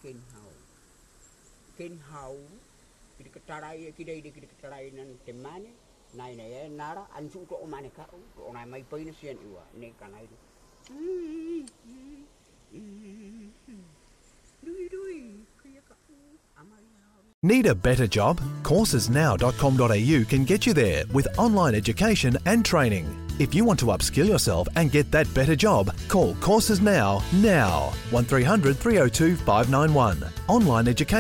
ken hau kidi katarai kidai di kidi katarai nan temane nai nei nara an su to mane ka o nai mai poi na sian iwa ne kanai Need a better job? Coursesnow.com.au can get you there with online education and training. If you want to upskill yourself and get that better job, call Courses Now 1300 302 591. Online education